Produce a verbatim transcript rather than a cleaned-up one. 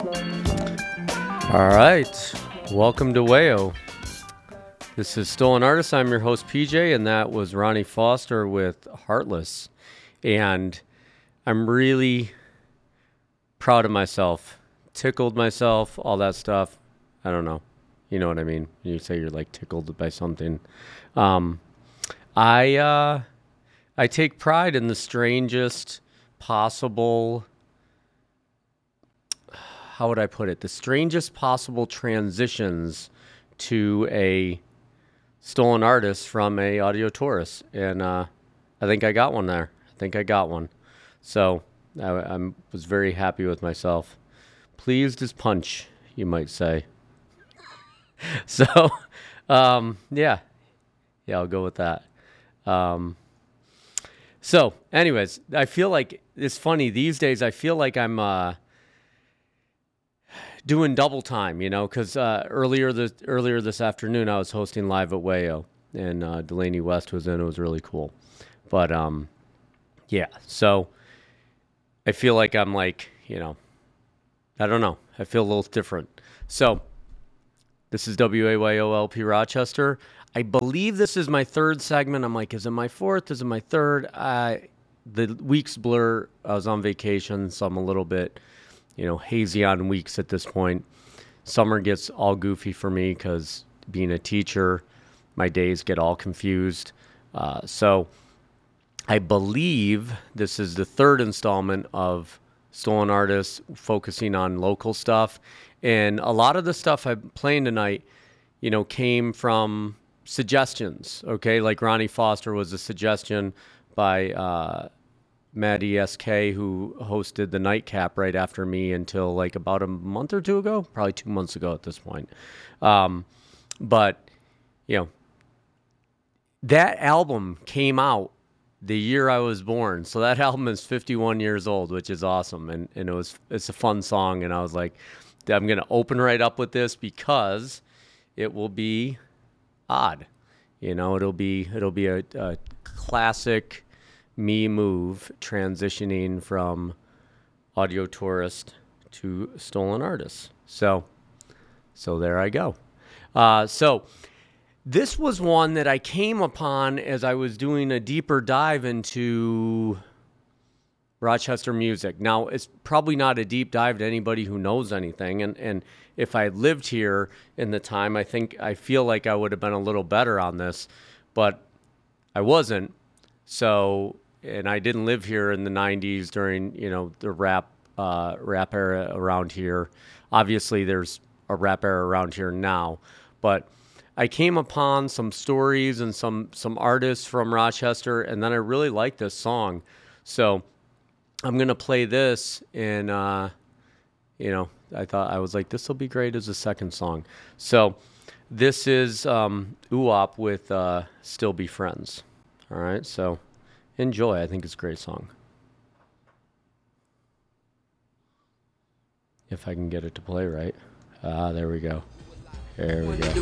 All right, welcome to Wayo. This is Stolen Artist. I'm your host, P J, and that was Ronnie Foster with Heartless. And I'm really proud of myself, tickled myself, all that stuff. I don't know. You know what I mean? You say you're like tickled by something. Um, I uh, I take pride in the strangest possible, how would I put it? The strangest possible transitions to a stolen artist from a Audio Taurus. And uh, I think I got one there. I think I got one. So I I'm, was very happy with myself. Pleased as punch, you might say. So, um, yeah. Yeah, I'll go with that. Um, so, anyways, I feel like it's funny. These days, I feel like I'm uh, doing double time, you know, because uh, earlier, this, earlier this afternoon, I was hosting Live at Wayo, and uh, Delaney West was in. It was really cool. But, um, yeah, so I feel like I'm like, you know, I don't know. I feel a little different. So, this is W A Y O L P Rochester. I believe this is my third segment. I'm like, is it my fourth? Is it my third? I, the weeks blur. I was on vacation, so I'm a little bit, you know, hazy on weeks at this point. Summer gets all goofy for me because being a teacher, my days get all confused. Uh, so I believe this is the third installment of Stolen Artists, focusing on local stuff. And a lot of the stuff I'm playing tonight, you know, came from suggestions, okay? Like Ronnie Foster was a suggestion by uh, Maddie S K, who hosted the Nightcap right after me until like about a month or two ago, probably two months ago at this point. Um, but, you know, that album came out the year I was born. So that album is fifty-one years old, which is awesome. And, and it was, it's a fun song. And I was like, I'm going to open right up with this because it will be odd. You know, it'll be, it'll be a, a classic me move transitioning from Audio Tourist to Stolen Artists. So, so there I go. Uh, so this was one that I came upon as I was doing a deeper dive into Rochester music. Now, it's probably not a deep dive to anybody who knows anything. And, and if I lived here in the time, I think, I feel like I would have been a little better on this, but I wasn't. So, and I didn't live here in the nineties during, you know, the rap, uh, rap era around here. Obviously, there's a rap era around here now, but I came upon some stories and some, some artists from Rochester, and then I really liked this song. So I'm going to play this, and, uh, you know, I thought, I was like, this will be great as a second song. So this is um, U W A P with uh, Still Be Friends. All right, so enjoy. I think it's a great song. If I can get it to play right. Ah, there we go. There we go.